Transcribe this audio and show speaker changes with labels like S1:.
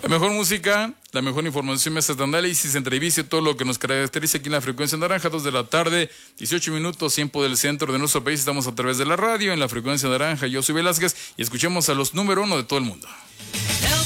S1: La mejor música, la mejor información, mesas de análisis, entrevista y todo lo que nos caracteriza aquí en la frecuencia naranja, 2 de la tarde, 18 minutos, tiempo del centro de nuestro país. Estamos a través de la radio en la frecuencia naranja. Yo soy Velázquez y escuchemos a los número 1 de todo el mundo.